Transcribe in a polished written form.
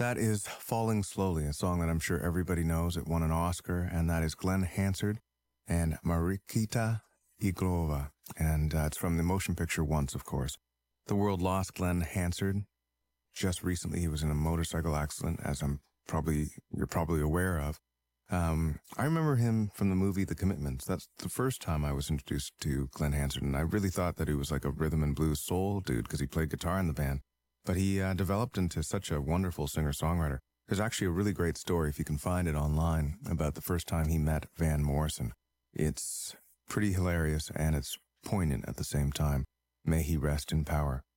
That is Falling Slowly, a song that I'm sure everybody knows. It won an Oscar, and that is Glenn Hansard and Marikita Iglova. And it's from the motion picture Once, of course. The world lost Glenn Hansard. Just recently, he was in a motorcycle accident, as you're probably aware of. I remember him from the movie The Commitments. That's the first time I was introduced to Glenn Hansard, and I really thought that he was like a rhythm and blues soul dude because he played guitar in the band. But he developed into such a wonderful singer-songwriter. There's actually a really great story, if you can find it online, about the first time he met Van Morrison. It's pretty hilarious, and it's poignant at the same time. May he rest in power.